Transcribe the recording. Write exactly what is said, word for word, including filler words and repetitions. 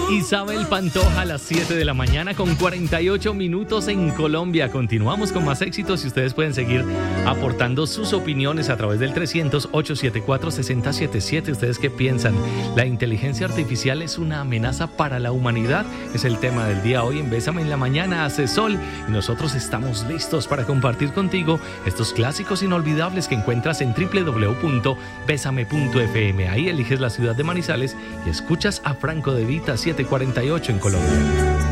Isabel Pantoja a las siete de la mañana con cuarenta y ocho minutos en Colombia. Continuamos con más éxitos y ustedes pueden seguir aportando sus opiniones a través del trescientos, ochocientos setenta y cuatro, sesenta setenta y siete. ¿Ustedes qué piensan? ¿La inteligencia artificial es una amenaza para la humanidad? Es el tema del día hoy en Bésame en la Mañana. Hace sol y nosotros estamos listos para compartir contigo estos clásicos inolvidables que encuentras en doble u doble u doble u punto bésame punto efe eme. Ahí eliges la ciudad de Manizales y escuchas a Franco De Vita, siete cuarenta y ocho en Colombia.